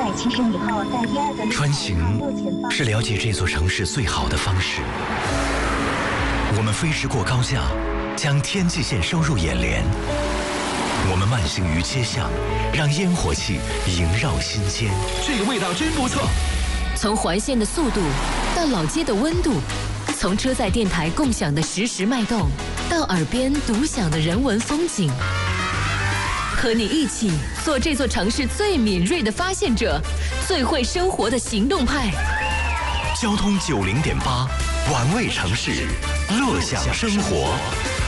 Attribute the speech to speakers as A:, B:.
A: 270米后，在第二个
B: 穿行是了解这座城市最好的方式。我们飞驰过高架，将天际线收入眼帘。我们慢行于街巷，让烟火气萦绕心间。
C: 这个味道真不错。
D: 从环线的速度到老街的温度，从车载电台共享的实时脉动，到耳边独享的人文风景。和你一起做这座城市最敏锐的发现者，最会生活的行动派。
B: 交通90.8，玩味城市，乐享生活。